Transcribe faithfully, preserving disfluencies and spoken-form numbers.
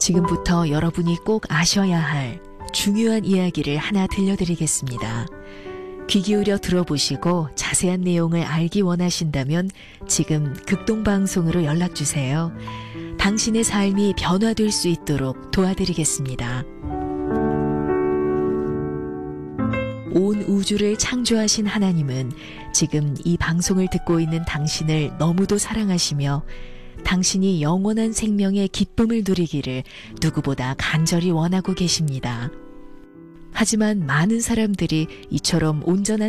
지금부터 여러분이 꼭 아셔야 할 중요한 이야기를 하나 들려드리겠습니다. 귀 기울여 들어보시고 자세한 내용을 알기 원하신다면 지금 극동방송으로 연락주세요. 당신의 삶이 변화될 수 있도록 도와드리겠습니다. 온 우주를 창조하신 하나님은 지금 이 방송을 듣고 있는 당신을 너무도 사랑하시며 당신이 영원한 생명의 기쁨을 누리기를 누구보다 간절히 원하고 계십니다. 하지만 많은 사람들이 이처럼 온전한